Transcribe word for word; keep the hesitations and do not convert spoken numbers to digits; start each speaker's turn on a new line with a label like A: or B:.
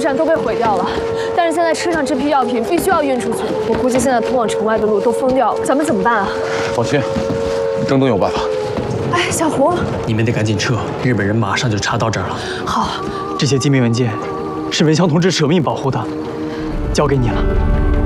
A: 站都被毁掉了，但是现在车上这批药品必须要运出去。我估计现在通往城外的路都封掉了，咱们怎么办啊？
B: 放心，郑东有办法。
A: 哎，小胡，
C: 你们得赶紧撤，日本人马上就查到这儿了。
A: 好，
C: 这些机密文件是文强同志舍命保护的，交给你了。